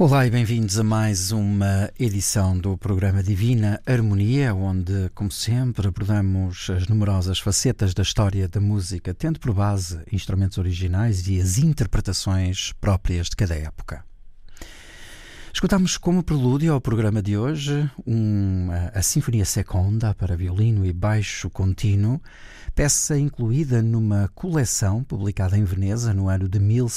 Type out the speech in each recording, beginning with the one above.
Olá e bem-vindos a mais uma edição do programa Divina Harmonia, onde, como sempre, abordamos as numerosas facetas da história da música, tendo por base instrumentos originais e as interpretações próprias de cada época. Escutamos como prelúdio ao programa de hoje a Sinfonia Seconda para violino e baixo contínuo, peça incluída numa coleção publicada em Veneza no ano de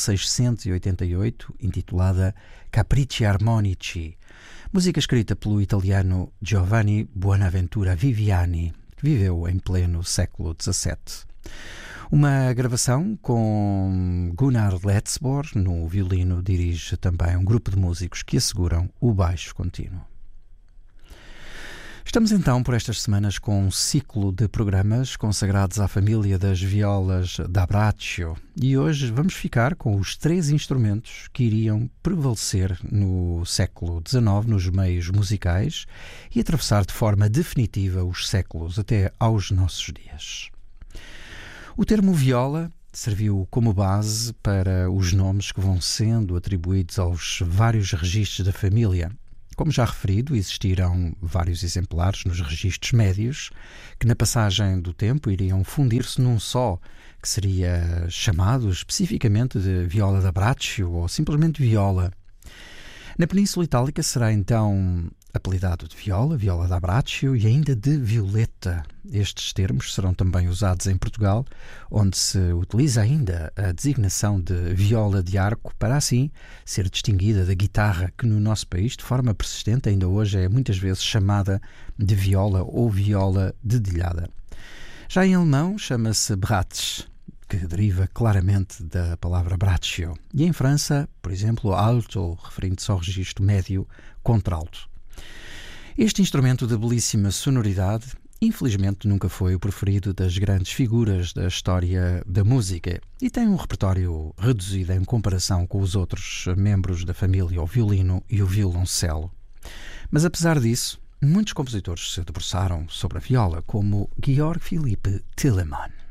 1688, intitulada Capricci Armonici, música escrita pelo italiano Giovanni Buonaventura Viviani, que viveu em pleno século XVII. Uma gravação com Gunnar Letzbor no violino dirige também um grupo de músicos que asseguram o baixo contínuo. Estamos então por estas semanas com um ciclo de programas consagrados à família das violas da Braccio e hoje vamos ficar com os 3 instrumentos que iriam prevalecer no século XIX nos meios musicais e atravessar de forma definitiva os séculos até aos nossos dias. O termo viola serviu como base para os nomes que vão sendo atribuídos aos vários registros da família. Como já referido, existiram vários exemplares nos registros médios que na passagem do tempo iriam fundir-se num só, que seria chamado especificamente de viola da Braccio ou simplesmente viola. Na Península Itálica será então apelidado de viola da Braccio e ainda de violeta. Estes termos serão também usados em Portugal, onde se utiliza ainda a designação de viola de arco para assim ser distinguida da guitarra, que no nosso país de forma persistente ainda hoje é muitas vezes chamada de viola ou viola dedilhada. Já em alemão chama-se Bratsch, que deriva claramente da palavra braccio, e em França, por exemplo, alto, referindo-se ao registro médio contralto. Este instrumento de belíssima sonoridade, infelizmente, nunca foi o preferido das grandes figuras da história da música e tem um repertório reduzido em comparação com os outros membros da família, o violino e o violoncelo. Mas apesar disso, muitos compositores se debruçaram sobre a viola, como Georg Philipp Telemann.